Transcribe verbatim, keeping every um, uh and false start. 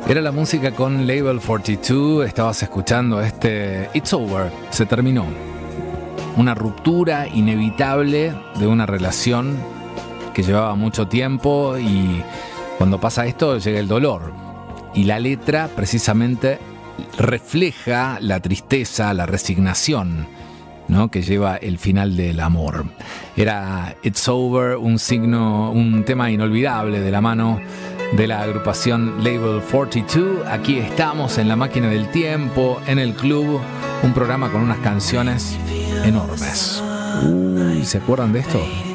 Era la música con Label cuarenta y dos, estabas escuchando este It's Over, se terminó. Una ruptura inevitable de una relación que llevaba mucho tiempo y cuando pasa esto llega el dolor. Y la letra precisamente refleja la tristeza, la resignación, ¿no?, que lleva el final del amor. Era It's Over, un signo, un tema inolvidable de la mano de la agrupación Label cuarenta y dos. Aquí estamos en la máquina del tiempo, en el club, un programa con unas canciones enormes. Uy, ¿se acuerdan de esto?